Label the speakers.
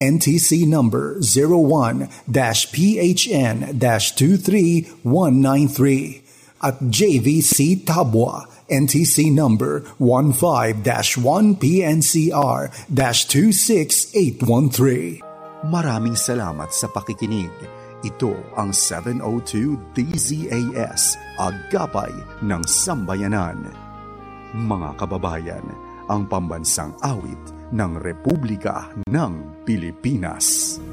Speaker 1: NTC number 01-PHN-23193 at JVC Tabwa NTC number 15-1PNCR-26813.
Speaker 2: Maraming salamat sa pakikinig. Ito ang 702 DZAS, Agapay ng Sambayanan. Mga kababayan, ang pambansang awit ng Republika ng Pilipinas.